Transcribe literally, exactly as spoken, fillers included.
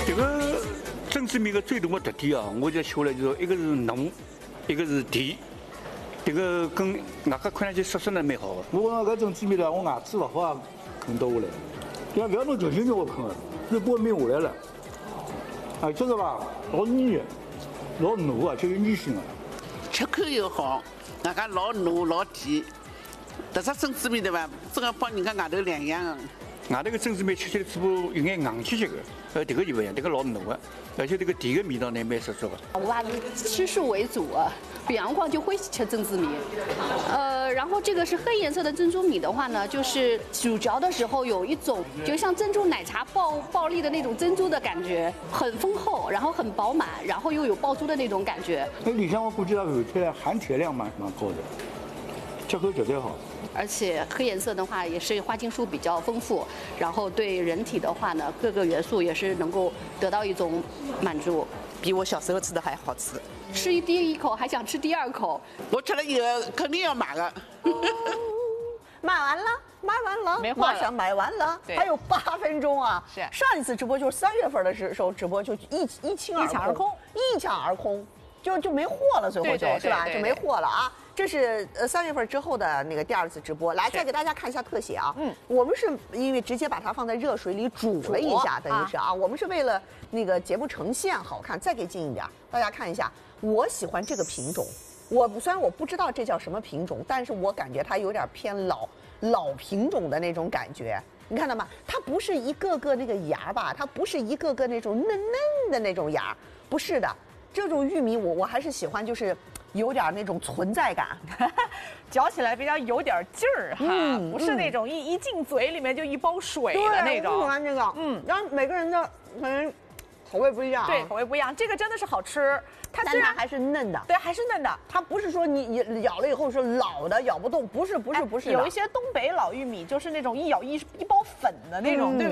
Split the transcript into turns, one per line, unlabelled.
这个珍珠米的最大的特点啊，我就学了，就是说一个是浓，一个是甜，这个跟外加看上去色色呢蛮好的。
我讲搿珍珠米呢，我牙齿勿好也啃得下来，因为不要弄九斤肉我啃了，就把面下来了。啊，这个吧，老腻，老糯啊，就是腻性啊。
吃口又好，外加老糯老甜。特色珍珠米对伐？真个帮人家外头两样的。
外头个珍珠米吃起来嘴巴有眼硬气气的，呃，这个就不一样，这个老糯的，而且这个甜的味道呢蛮十足的。
我还是吃素为主啊，比阳光就会吃珍珠米。呃，然后这个是黑颜色的珍珠米的话呢，就是咀嚼的时候有一种就像珍珠奶茶爆爆粒的那种珍珠的感觉，很丰厚，然后很饱满，然后又有爆珠的那种感觉。
那里向我估计它含铁含铁量蛮蛮高的，吃口绝对好。
而且黑颜色的话也是花青素比较丰富，然后对人体的话呢，各个元素也是能够得到一种满足。
比我小时候吃的还好吃。
吃一第一口还想吃第二口，
我吃了以后肯定要买的。
买完了，买完了，
没货了
马上买完了，
对
还有八分钟啊！
是
上一次直播就是三月份的时候直播就一一清二
一抢而空，
一抢而空，就就没货了，最后
对对对
就是吧？
对
就没货了啊！这是呃三月份之后的那个第二次直播，来再给大家看一下特写啊。嗯，我们是因为直接把它放在热水里煮了一下，等于是啊，我们是为了那个节目呈现好看，再给近一点，大家看一下，我喜欢这个品种。我虽然我不知道这叫什么品种，但是我感觉它有点偏老老品种的那种感觉。你看到吗？它不是一个个那个芽吧？它不是一个个那种嫩嫩的那种芽，不是的。这种玉米我我还是喜欢，就是有点那种存在感，
嚼起来比较有点劲儿哈，
嗯
不是那种一一进嘴里面就一包水的那
对，我喜
种。
欢这个。嗯，然后每个人的可能口味不一样、啊，
对，口味不一样，这个真的是好吃。它
但
虽然
它还是嫩的。
对还是嫩的，
它不是说你你咬了以后是老的咬不动，不是不是不是的。
有一些东北老玉米就是那种一咬一一包粉的那种，
嗯
对。